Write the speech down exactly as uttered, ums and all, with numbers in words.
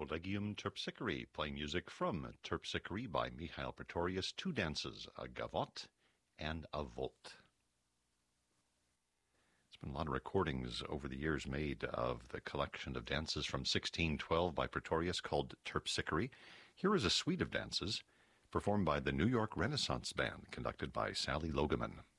Collegium Terpsichore, playing music from Terpsichore by Mihail Pretorius, two dances, a gavotte and a volt. There's been a lot of recordings over the years made of the collection of dances from sixteen twelve by Pretorius called Terpsichore. Here is a suite of dances performed by the New York Renaissance Band, conducted by Sally Logeman.